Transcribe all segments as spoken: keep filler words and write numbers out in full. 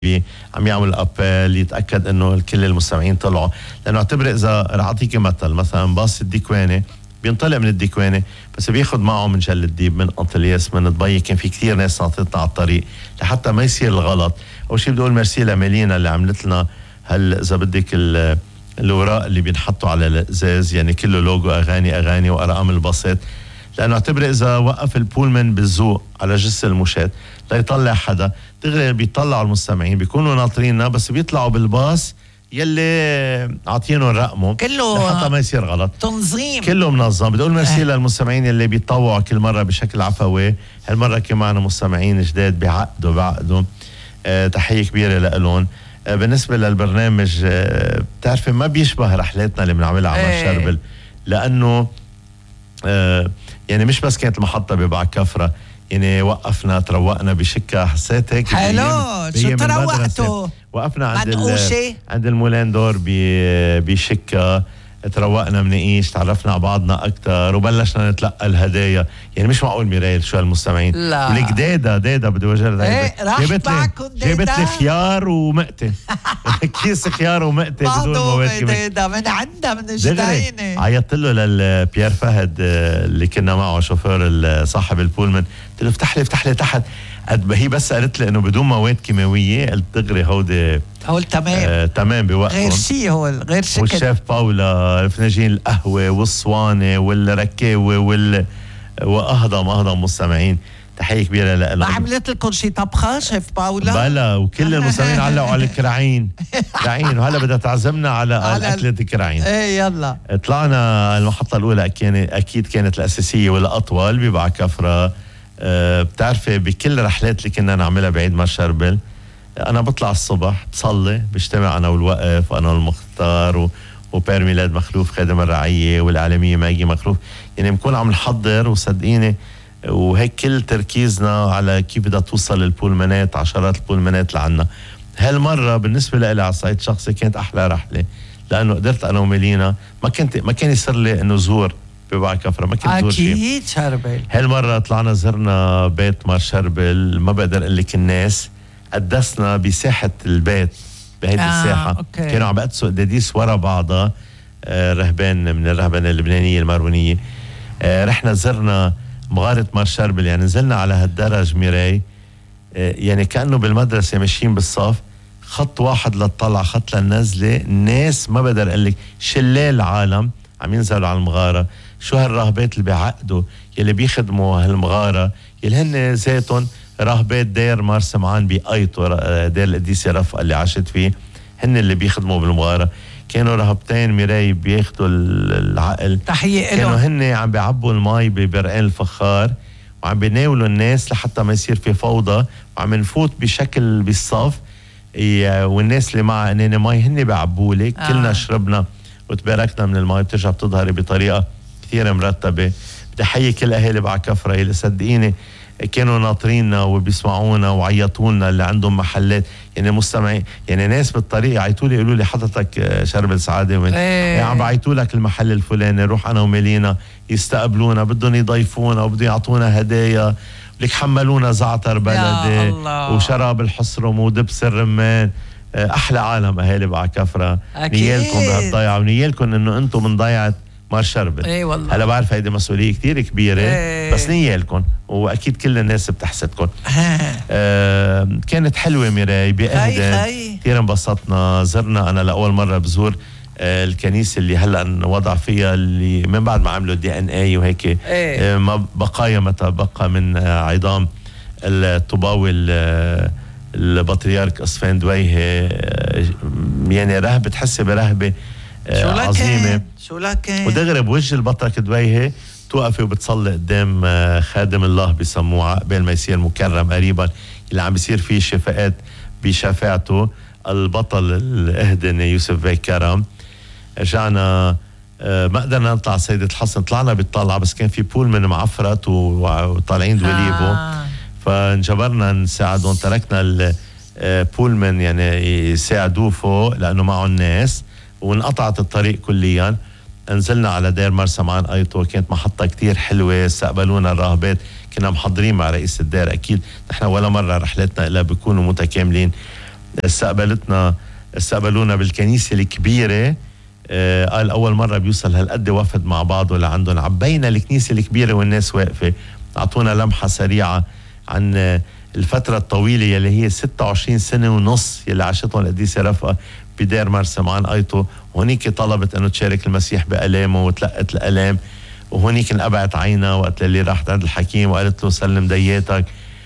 عم يعمل ابل يتاكد انه كل المستمعين طلعوا، لانه اعتبر اذا رح اعطيك مثل مثلا باص الديكوانه بينطلق من الديكوانه بس بياخذ معه من جل الديب من قنطلياس من دبي، كان في كثير ناس ناطرتنا على الطريق لحتى ما يصير الغلط. اول شيء بدي اقول ميرسي لميلينا اللي عملت لنا هل اذا بدك الاوراق اللي بينحطوا على الازاز، يعني كله لوجو اغاني اغاني وارقام الباصات، لانه اعتبر اذا وقف البولمان بالذوق على جسر المشاة لا يطلع حدا دغري بيطلعوا المستمعين بيكونوا ناطريننا بس بيطلعوا بالباص يلي عاطينهم رقمه كله لحتى ما يصير غلط، تنظيم كله منظم. بدي اقول ميرسي للمستمعين اللي بيتطوعوا كل مره بشكل عفوي، هالمره كمان معنا مستمعين جداد بيعقدوا بعقدوا أه تحيه كبيره لهم. أه بالنسبه للبرنامج أه بتعرفي ما بيشبه رحلاتنا اللي بنعملها على ايه. شربل، لانه أه يعني مش بس كانت المحطه ببعد كفره، يعني وقفنا تروقنا بشكا، حسيت هيك حلو. شو تروقتوا؟ وقفنا عند عند المولان دور بشكا، تروقنا منقيش، تعرفنا على بعضنا اكثر وبلشنا نتلقى الهدايا. يعني مش معقول ميرايل شو هالمستمعين، لا ولك ديدا ديدا بدي وجه ايه جابت لي جابت لي خيار ومقته كيس خيار ومقته بدون مواد ديدا من عندها من جدينه. عيطت له للبيير فهد اللي كنا معه شوفير صاحب البولمان، قلت له افتح لي افتح لي تحت، قد هي بس قالت لي انه بدون مواد كيماويه، قلت دغري هودي هول تمام آه تمام بوقتهم، غير شيء هول غير شكل. والشيف باولا فناجين القهوه والصوانه والركاوي وال واهضم اهضم مستمعين، تحيه كبيره لها. ما عملت لكم شيء طبخه شيف باولا؟ بلا، وكل المستمعين علقوا على الكراعين كراعين، وهلا بدها تعزمنا على, على اكله الكراعين. ايه يلا طلعنا المحطه الاولى كانت اكيد كانت الاساسيه والاطول ببعد كفره. أه بتعرفي بكل رحلات اللي كنا نعملها بعيد ما شربل انا بطلع الصبح بصلي، بجتمع انا والوقف انا والمختار و... وبير ميلاد مخلوف خادم الرعيه والعالميه ماجي مخلوف، يعني بنكون عم نحضر وصدقيني، وهيك كل تركيزنا على كيف بدها توصل البولمانات، عشرات البولمانات لعنا. هالمره بالنسبه لي على الصعيد شخصي كانت احلى رحله، لانه قدرت انا وميلينا ما كنت ما كان يصير لي انه زور ببعد كفره، ما كنت زور شيء. اكيد شربل. هالمره طلعنا زرنا بيت مار شربل، ما بقدر اقول لك الناس قدسنا بساحه البيت بهيدي آه، الساحه أوكي. كانوا عم بقدسوا قداديس ورا بعضها، آه رهبان من الرهبنه اللبنانيه المارونيه. آه رحنا زرنا مغاره مار شربل، يعني نزلنا على هالدرج ميراي، آه يعني كانه بالمدرسه ماشيين بالصف، خط واحد للطلع خط للنزله، الناس ما بقدر اقول لك شلال عالم عم ينزلوا على المغاره. شو هالراهبات اللي بيعقدوا يلي بيخدموا هالمغاره، يلي هن ذاتهم راهبات دير مار سمعان بأيطو، دير القديسة رفقة اللي عاشت فيه، هن اللي بيخدموا بالمغارة. كانوا راهبتين ميراي بياخدوا العقل، تحية كانوا هن عم بيعبوا المي ببرقان الفخار وعم بيناولوا الناس لحتى ما يصير في فوضى، وعم نفوت بشكل بالصف، والناس اللي معها قنينة مي هن بيعبوا لك. آه. كلنا شربنا وتباركنا من المي، بترجع بتظهري بطريقة كثير مرتبة. بدي احيي كل اهالي بعد كفرة اللي صدقيني كانوا ناطريننا وبيسمعونا وعيطونا اللي عندهم محلات، يعني مستمعين، يعني ناس بالطريق يعيطوا لي يقولوا لي حضرتك شربل سعاده وين؟ ايه. يعني عم بعيطوا لك المحل الفلاني، روح انا وميلينا يستقبلونا، بدهم يضيفونا وبدهم يعطونا هدايا، لك حملونا زعتر بلدي وشراب الحصرم ودبس الرمان. احلى عالم اهالي بعد كفرة، نيالكم بهالضيعه ونيالكم انه انتم من ضيعه مار شربل. اي والله هلا بعرف هيدي مسؤوليه كثير كبيره، ايه. بس نيالكم واكيد كل الناس بتحسدكم. آه كانت حلوه ميراي باهدى، كثير انبسطنا. زرنا انا لاول مره بزور آه الكنيسه اللي هلا وضع فيها اللي من بعد ما عملوا دي ان اي وهيك، ايه. آه ما بقايا ما تبقى من آه عظام الطوباوي البطريرك اصفان دويهه، آه يعني رهبه، تحسي برهبه شو عظيمه، شو لكن ودغري بوجه البطرك دويهه توقفي وبتصلي قدام خادم الله بسموه قبل ما يصير مكرم قريبا، اللي عم بيصير فيه شفاءات بشفاعته، البطل الاهدن يوسف بي كرم. رجعنا ما قدرنا نطلع سيدة الحصن، طلعنا بالطلعه بس كان في بول من معفرت وطالعين دوليبو، آه. فانجبرنا نساعدهم، تركنا البولمن يعني يساعدوه فوق لانه معه الناس، وانقطعت الطريق كليا. نزلنا على دير مار سمعان ايطو، كانت محطة كتير حلوة، استقبلونا الراهبات، كنا محضرين مع رئيس الدير، اكيد نحن ولا مرة رحلتنا الا بيكونوا متكاملين. استقبلتنا استقبلونا بالكنيسة الكبيرة. آه قال أول مرة بيوصل هالقد وفد مع بعضه لعندهم. عبينا الكنيسة الكبيرة والناس واقفة، أعطونا لمحة سريعة عن آه الفترة الطويلة يلي هي ستة وعشرين سنة ونص يلي عاشتهم القديسة رفقة بدير مار سمعان أيتو. وهنيك طلبت أنه تشارك المسيح بألامه وتلقت الألام، وهنيك انقبعت عينها وقت اللي راحت عند الحكيم وقالت له سلم دياتك،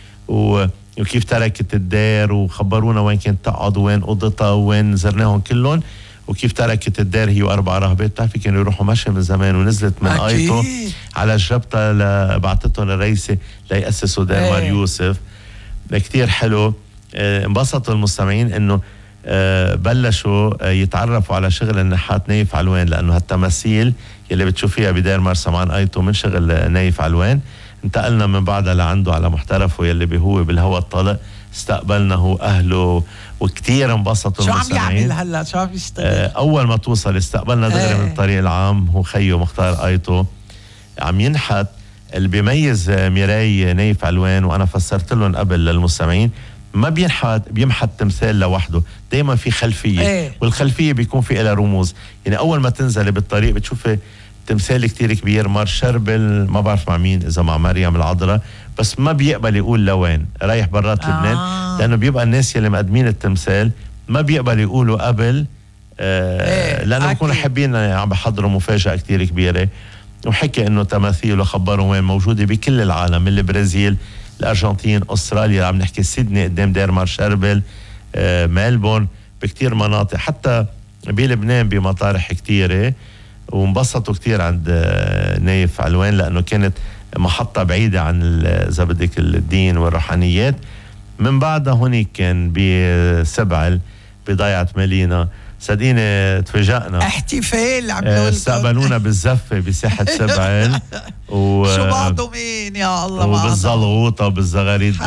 و وكيف تركت الدير، وخبرونا وين كانت تقعد وين اوضتها وين زرناهم كلهم، وكيف تركت الدير هي واربع راهبات. بتعرفي كانوا يروحوا مشي من زمان، ونزلت من ايتو على جبتها بعتتهم الرئيسه ليأسسوا دير مار يوسف. كتير حلو. اه انبسطوا المستمعين انه اه بلشوا اه يتعرفوا على شغل النحات نايف علوان، لانه هالتماثيل يلي بتشوفيها بدير مار سمعان ايتو من شغل نايف علوان. انتقلنا من بعدها لعنده على محترفه يلي بهو بالهواء الطلق. استقبلنا هو اهله وكتير انبسطوا المستمعين. شو عم يعمل هلا؟ شو عم يشتغل؟ اه اول ما توصل استقبلنا دغري ايه. من الطريق العام هو خيو مختار ايتو عم ينحت. اللي بيميز ميراي نايف علوان وانا فسرت لهم قبل للمستمعين، ما بينحت بيمحت تمثال لوحده، دايما في خلفيه ايه. والخلفيه بيكون في لها رموز. يعني اول ما تنزلي بالطريق بتشوفي تمثال كتير كبير مار شربل، ما بعرف مع مين، اذا مع مريم العذراء، بس ما بيقبل يقول لوين رايح برات آه. لبنان، لانه بيبقى الناس يلي مقدمين التمثال ما بيقبل يقولوا قبل آه إيه. لانه بيكونوا حابين عم بحضروا مفاجاه كتير كبيره. وحكي انه تماثيل وخبروا وين موجوده بكل العالم، من البرازيل، الارجنتين، استراليا، عم نحكي سيدني قدام دير مار شربل، آه ميلبورن، بكتير مناطق، حتى بلبنان بمطارح كتيره. وانبسطوا كتير عند نايف علوان لأنه كانت محطة بعيدة عن إذا بدك الدين والروحانيات. من بعدها هونيك كان بسبعل بضيعة مالينا، صدقيني تفاجأنا، احتفال عملوا استقبلونا بالزفة بساحة سبعل و شو بعضوا مين يا الله، وبالزلغوطة وبالزغاريد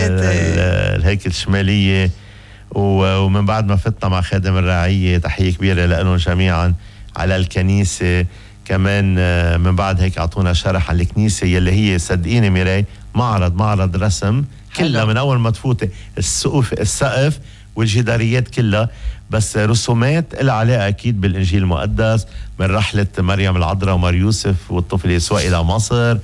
الهيك الشمالية. ومن بعد ما فتنا مع خادم الرعية، تحية كبيرة لهم جميعا على الكنيسة كمان. من بعد هيك اعطونا شرح عن الكنيسة يلي هي صدقيني ميراي معرض معرض رسم كلها من اول ما تفوتي، السقف السقف والجداريات كلها بس رسومات لها علاقة اكيد بالانجيل المقدس، من رحلة مريم العذراء ومار يوسف والطفل يسوع الى مصر.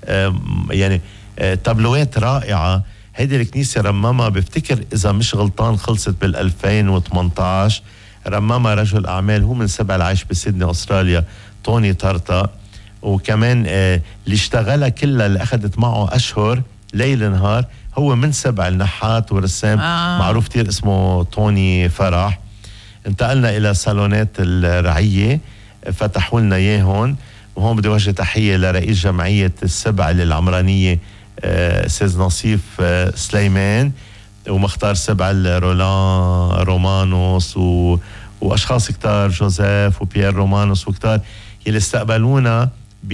يعني تابلوات رائعة. هيدي الكنيسة رممها بفتكر اذا مش غلطان خلصت بال ألفين وثمانية عشر. رممها رجل أعمال هو من سبع العيش بسيدني أستراليا، توني تارتا. وكمان آه اللي اشتغلها كلها اللي أخذت معه أشهر ليل نهار هو من سبع النحات ورسام آه. معروف كتير اسمه توني فرح. انتقلنا إلى صالونات الرعية، فتحوا لنا إياهم. وهون بدي وجه تحية لرئيس جمعية السبع العمرانية آه سيد نصيف آه سليمان، ومختار سبعل رولان رومانوس و... وأشخاص كتار، جوزيف وبيير رومانوس وكتار يلي استقبلونا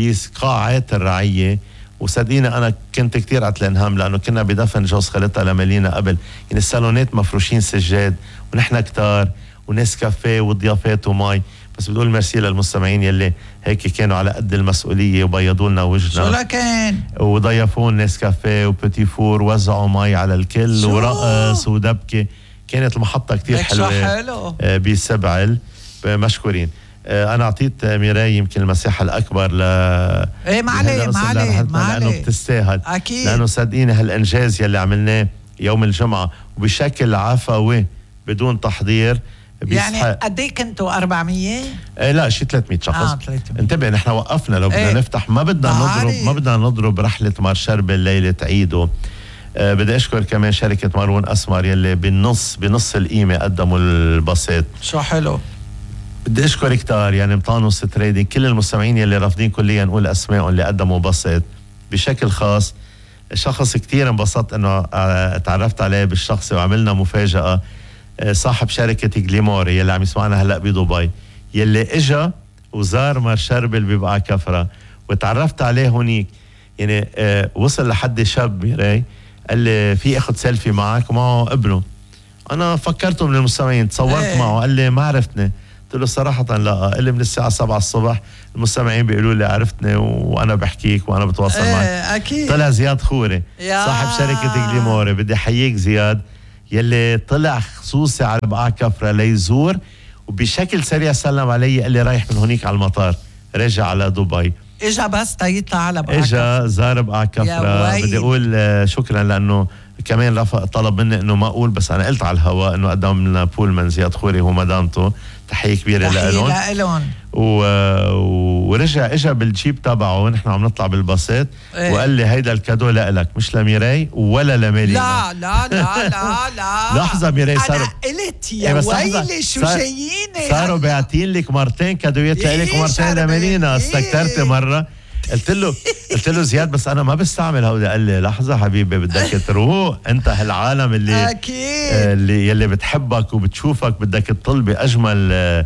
بقاعات الرعية. وصدقينا أنا كنت كتير عتلان هم لأنه كنا بدفن جوز خالتها لمالينا قبل، يعني السالونات مفروشين سجاد ونحن كتار وناس كافيه وضيافات وماي. بس بدول ميرسي للمستمعين يلي هيك كانوا على قد المسؤولية وبيضوا لنا وجهنا. شو لكن وضيفون ناس كافيه وبتي فور، وزعوا مي على الكل ورقص ودبكة. كانت المحطة كتير حلوة بسبعل. مشكورين. أنا أعطيت ميراي يمكن المساحة الأكبر ل إيه ما عليه ما عليه ما عليه لأنه بتستاهل أكيد، لأنه صدقيني هالإنجاز يلي عملناه يوم الجمعة وبشكل عفوي بدون تحضير. يعني قد ايه كنتوا أربعمية؟ ايه لا شي ثلاثمية شخص. آه انتبه نحن وقفنا لو بدنا ايه. نفتح ما بدنا نضرب ما بدنا نضرب رحلة مار شربل ليلة عيده. آه بدي اشكر كمان شركة مارون اسمر يلي بالنص بنص القيمة قدموا الباصات. شو حلو. بدي اشكر كتار يعني مطانوس تريدينج، كل المستمعين يلي رافضين كليا نقول اسمائهم اللي قدموا باصات بشكل خاص. شخص كتير انبسطت انه آه تعرفت عليه بالشخصي وعملنا مفاجأة. صاحب شركة جليموري يلي عم يسمعنا هلأ بدبي، يلي اجا وزار مار شربل ببقى كفرة وتعرفت عليه هونيك. يعني آه وصل لحد شاب ميراي قال لي في اخذ سيلفي معك ومعه ابنه. انا فكرته من المستمعين، تصورت ايه. معه قال لي ما عرفتني. قلت له صراحة لا. قال لي من الساعة سبعة الصبح المستمعين بيقولوا لي عرفتني وانا بحكيك وانا بتواصل ايه معك. اكيد. طلع زياد خوري صاحب شركة جليموري. بدي احييك زياد، يلي طلع خصوصي على بقاع كفرة ليزور، وبشكل سريع سلم علي قال لي رايح من هونيك على المطار، رجع على دبي. اجا بس تيطلع على بقاع اجا زار بقاع كفرة. بدي اقول شكرا لانه كمان رفق طلب مني انه ما اقول، بس انا قلت على الهواء انه قدم لنا بولمان زياد خوري هو مدامته، تحيه كبيره لهم. تحيه لهم. و... ورجع اجا بالجيب تبعه ونحن عم نطلع بالباصات ايه؟ وقال لي هيدا الكادو لك، مش لميراي ولا لميلينا. لا لا لا لا لا لحظه ميراي صار انا قلت يا ايه ويلي شو صار... جايين صاروا باعتين لك مرتين كادويات إيه لك ومرتين لميلينا. استكترت إيه؟ مره قلت له قلت له زياد بس انا ما بستعمل هودا. قال لي لحظه حبيبي بدك تروق انت هالعالم اللي اكيد اللي يلي بتحبك وبتشوفك بدك تطلبي اجمل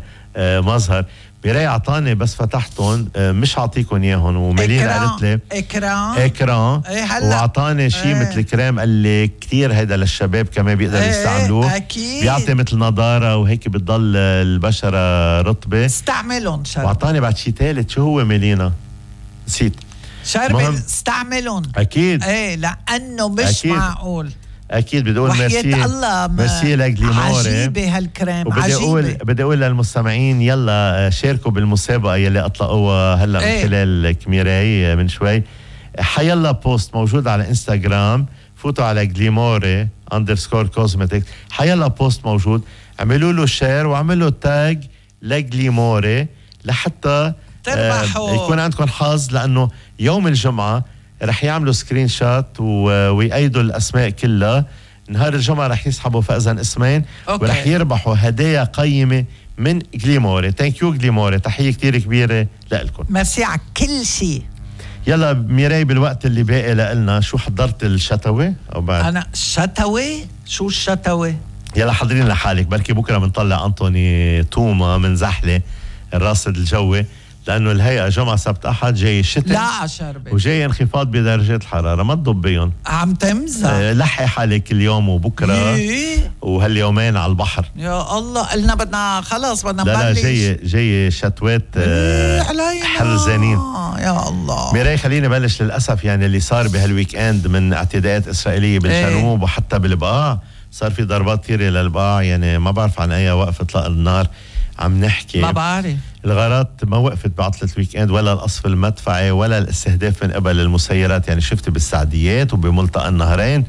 مظهر. ميراي اعطاني بس فتحتهم مش اعطيكم اياهم، وميلينا قالت لي اكران اكران ايه واعطاني شيء ايه مثل كريم. قال لي كثير هيدا للشباب كمان بيقدروا ايه يستعملوه، اكيد بيعطي مثل نضاره وهيك بتضل البشره رطبه. استعملهم شربي. واعطاني بعد شيء ثالث، شو هو ميلينا؟ نسيت. شربي استعملهم اكيد ايه لانه مش أكيد. معقول اكيد. بدي اقول ميرسي الله ميرسي لجليموري، عجيبه هالكريم. وبدي عجيبة. اقول بدي اقول للمستمعين يلا شاركوا بالمسابقه يلي اطلقوها هلا ايه؟ من خلال كميراي من شوي. حيلا بوست موجود على انستغرام، فوتوا على جليموري اندرسكور كوزمتكس، حيلا بوست موجود، اعملوا له شير واعملوا تاج لجليموري لحتى تربحوا آه يكون عندكم حظ، لانه يوم الجمعه رح يعملوا سكرين شوت ويأيدوا الاسماء كلها. نهار الجمعه رح يسحبوا فائزا اسمين أوكي. ورح يربحوا هدايا قيمه من جليموري. ثانك يو جليموري، تحيه كثير كبيره لكم. ميرسي على كل شيء. يلا ميراي بالوقت اللي باقي لنا شو حضرت الشتوي او بعد؟ انا الشتوي شو الشتوي؟ يلا حضرين لحالك، بركي بكره بنطلع انطوني توما من زحله الراصد الجوي، لانه الهيئه جمعه سبت احد جاي الشتاء لا شربي وجاي انخفاض بدرجات الحراره، ما تضبيهم. عم تمزح. أه لحي حالك اليوم وبكره إيه؟ وهاليومين على البحر. يا الله قلنا بدنا خلص بدنا نبلش. لا لا جاي جاي شتوات أه حرزانين يا الله. ميراي خليني بلش. للاسف يعني اللي صار بهالويك اند من اعتداءات اسرائيليه بالجنوب ايه؟ وحتى بالبقاع صار في ضربات كثيره للبقاع، يعني ما بعرف عن اي وقف اطلاق النار عم نحكي. ما بعرف. الغارات ما وقفت بعطلة الويك اند، ولا القصف المدفعي ولا الاستهداف من قبل المسيرات، يعني شفت بالسعديات وبملتقى النهرين.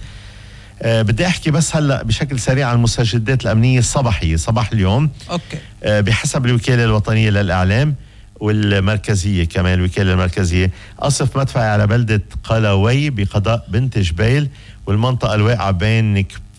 أه بدي احكي بس هلا بشكل سريع عن المستجدات الامنيه الصباحيه صباح اليوم. اوكي. أه بحسب الوكاله الوطنيه للاعلام والمركزيه كمان الوكاله المركزيه، قصف مدفعي على بلده قلاوي بقضاء بنت جبيل والمنطقه الواقعه بين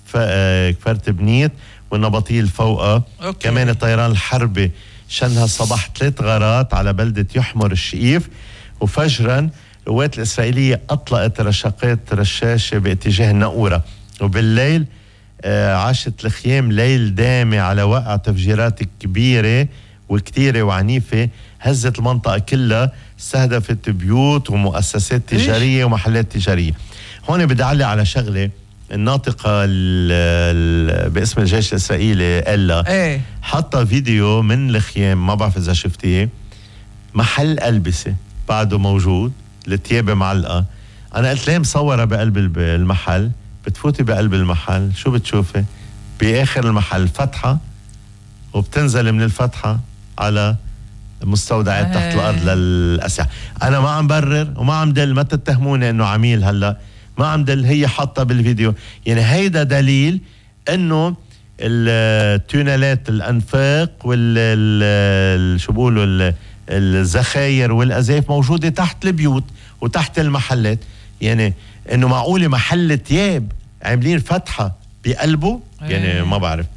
كفرت بنيت والنبطيه الفوقه. أوكي. كمان الطيران الحربي شنها الصباح ثلاث غارات على بلدة يحمر الشقيف. وفجرا القوات الإسرائيلية أطلقت رشاقات رشاشة باتجاه النقورة. وبالليل آه عاشت الخيام ليل دامي على وقع تفجيرات كبيرة وكتيرة وعنيفة هزت المنطقة كلها، استهدفت بيوت ومؤسسات تجارية ومحلات تجارية. هون بدي أعلق على شغلة. الناطقة ال ال باسم الجيش الإسرائيلي إلا ايه حطها فيديو من الخيام، ما بعرف إذا شفتيه، محل ألبسة بعده موجود، الثيابة معلقة. أنا قلت ليه مصورة بقلب المحل؟ بتفوتي بقلب المحل شو بتشوفي؟ بآخر المحل فتحة، وبتنزل من الفتحة على مستودعات تحت الأرض للأسلحة. أنا ما عم برر وما عم دل، ما تتهموني إنه عميل هلأ، ما عم دل، هي حاطة بالفيديو. يعني هيدا دليل انه التونلات الانفاق وال شو بقولوا الذخاير والازايف موجودة تحت البيوت وتحت المحلات. يعني انه معقولة محل تياب عاملين فتحة بقلبه؟ يعني ما بعرف.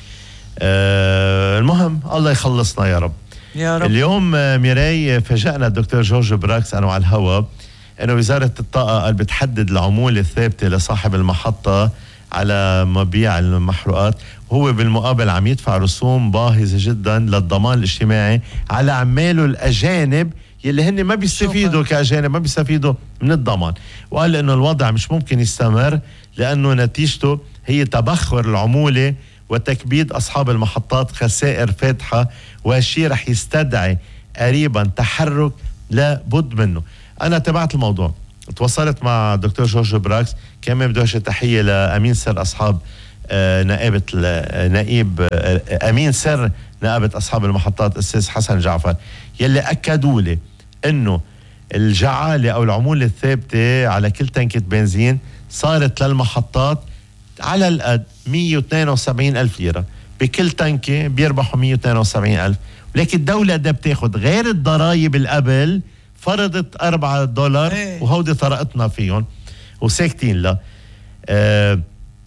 آه المهم الله يخلصنا يا رب يا رب. اليوم ميراي فاجأنا الدكتور جورج براكس أنا على الهواء انه وزارة الطاقة قال بتحدد العمولة الثابتة لصاحب المحطة على مبيع المحروقات، وهو بالمقابل عم يدفع رسوم باهظة جدا للضمان الاجتماعي على عماله الأجانب يلي هن ما بيستفيدوا كأجانب، ما بيستفيدوا من الضمان. وقال انه الوضع مش ممكن يستمر لانه نتيجته هي تبخر العمولة وتكبيد اصحاب المحطات خسائر فاتحة، وهالشي رح يستدعي قريبا تحرك لابد منه. انا تابعت الموضوع، تواصلت مع دكتور جورج براكس، كمان بدي اوجه تحيه لامين سر اصحاب آه نائبة نائب آه أمين سر نائبة أصحاب المحطات السيس حسن جعفر، يلي أكدوا لي إنه الجعالة أو العمولة الثابتة على كل تنكة بنزين صارت للمحطات على القد مية واثنين وسبعين ألف ليرة بكل تنكة، بيربحوا مية واثنين وسبعين ألف. ولكن الدولة ده بتاخد غير الضرائب القبل فرضت أربعة دولار ايه. وهودي طرقتنا فيهم وساكتين لا. آه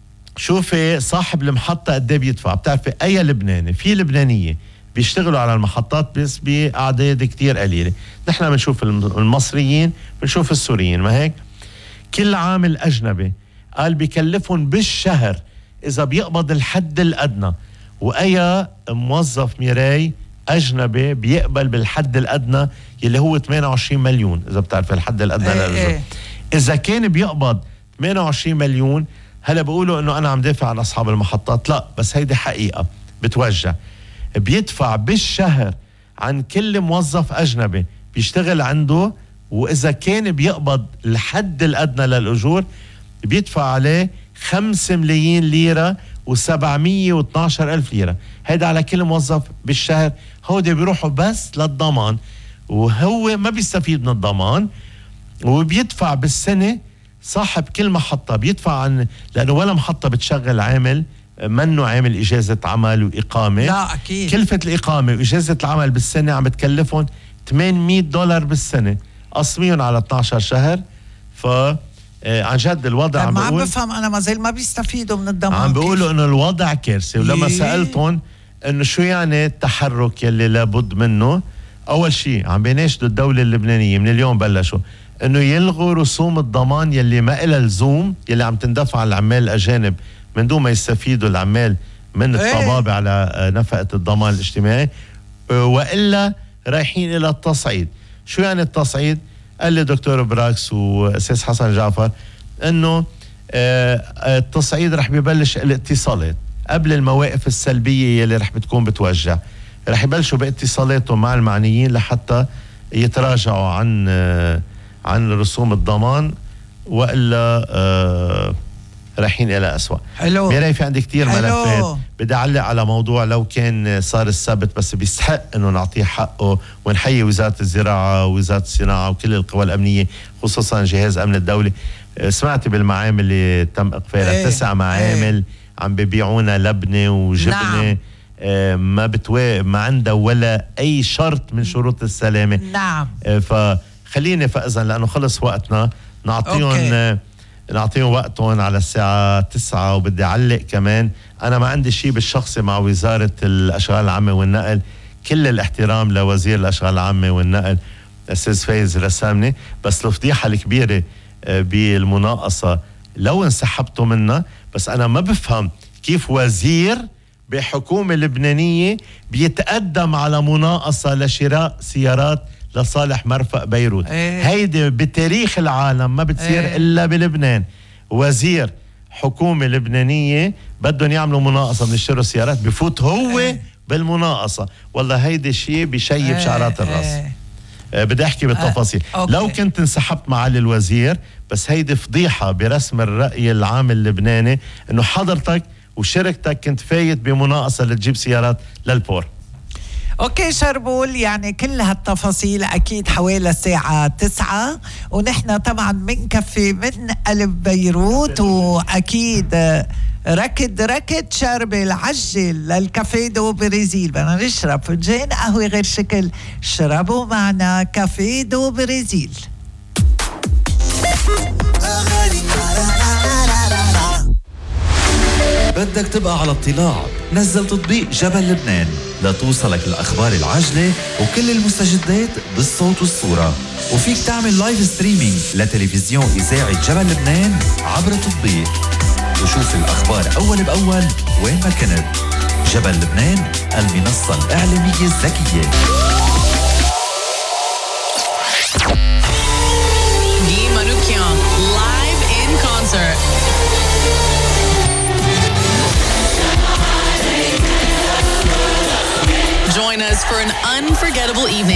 شوفي صاحب المحطة قد ايه بيدفع. بتعرفي أي لبناني في لبنانية بيشتغلوا على المحطات بس بأعداد كتير قليلة. نحن بنشوف المصريين بنشوف السوريين، ما هيك؟ كل عامل أجنبي قال بيكلفهم بالشهر إذا بيقبض الحد الأدنى، وأي موظف ميراي أجنبي بيقبل بالحد الأدنى يلي هو ثمانية وعشرين مليون. إذا بتعرف الحد الأدنى ايه للرجل ايه. إذا كان بيقبض ثمانية وعشرين مليون، هلا بقولوا إنه أنا عم دافع عن أصحاب المحطات، لا، بس هيدي حقيقة بتوجع. بيدفع بالشهر عن كل موظف أجنبي بيشتغل عنده، وإذا كان بيقبض الحد الأدنى للأجور بيدفع عليه خمسة ملايين ليرة وسبعمية واثناشر ألف ليرة. هيدا على كل موظف بالشهر. هودي بيروحوا بس للضمان، وهو ما بيستفيد من الضمان، وبيدفع بالسنة. صاحب كل محطة بيدفع عن، لأنه ولا محطة بتشغل عامل منه عامل إجازة عمل وإقامة. لا أكيد. كلفة الإقامة وإجازة العمل بالسنة عم بتكلفهم ثمانمية دولار بالسنة، قسميهم على اثني عشر شهر. ف آه عن جد الوضع عم ما بقول، عم بفهم أنا ما زال ما بيستفيدوا من الضمان. عم بيقولوا إنه الوضع كارثي. ولما إيه؟ سألتهم إنه شو يعني التحرك يلي لابد منه، أول شيء عم بيناشدوا الدولة اللبنانية من اليوم بلشوا إنه يلغوا رسوم الضمان يلي ما إلها لزوم، يلي عم تندفع على العمال الأجانب من دون ما يستفيدوا العمال من الطبابة على نفقة الضمان الاجتماعي، وإلا رايحين إلى التصعيد. شو يعني التصعيد؟ قال لي دكتور براكس وأساس حسن جعفر إنه التصعيد رح بيبلش الاتصالات قبل المواقف السلبية يلي رح بتكون بتوجع. رح يبلشوا باتصالاتهم مع المعنيين لحتى يتراجعوا عن عن رسوم الضمان، وإلا آه رايحين إلى أسوأ. حلو. ميراي في عندي كتير حلو. ملفات بدي أعلق على موضوع لو كان صار السبت، بس بيستحق إنه نعطيه حقه، ونحيي وزارة الزراعة ووزارة الصناعة وكل القوى الأمنية، خصوصا جهاز أمن الدولة. سمعت بالمعامل اللي تم إقفالها، ايه. تسع معامل ايه. عم ببيعونا لبنة وجبنة. نعم. آه ما بتوا ما عندها ولا أي شرط من شروط السلامة. نعم. آه فخليني فإذا لأنه خلص وقتنا نعطيهم نعطيهم وقتهم على الساعة تسعة. وبدي أعلق كمان، أنا ما عندي شيء بالشخصي مع وزارة الأشغال العامة والنقل، كل الاحترام لوزير الأشغال العامة والنقل الأستاذ فايز رسامني، بس الفضيحة الكبيرة بالمناقصة لو انسحبتوا منها. بس أنا ما بفهم كيف وزير بحكومة لبنانية بيتقدم على مناقصة لشراء سيارات لصالح مرفق بيروت. ايه. هيدي بتاريخ العالم ما بتصير ايه. إلا بلبنان. وزير حكومة لبنانية بدهم يعملوا مناقصة من يشتروا سيارات، بفوت هو ايه. بالمناقصة. والله هيدي شيء بيشيب ايه. شعرات الرأس. ايه. آه بدي أحكي بالتفاصيل. اه. لو كنت انسحبت معالي الوزير، بس هيدي فضيحة برسم الرأي العام اللبناني إنه حضرتك وشركتك كنت فايت بمناقصة لتجيب سيارات للبور. اوكي شربول، يعني كل هالتفاصيل اكيد حوالي الساعة تسعة، ونحن طبعا بنكفي من قلب بيروت، واكيد ركض ركض شربل عجل للكافيه دو برازيل. بدنا نشرب فنجان قهوة غير شكل، شربوا معنا كافيه دو برازيل. بدك تبقى على اطلاع؟ نزل تطبيق جبل لبنان لتوصلك الأخبار العاجلة وكل المستجدات بالصوت والصورة، وفيك تعمل لايف ستريمينج لتلفزيون إذاعة جبل لبنان عبر التطبيق، وشوف الأخبار أول بأول وين ما كنت. جبل لبنان، المنصة الإعلامية الذكية. Guy Manoukian, live in concert. Join us for an unforgettable evening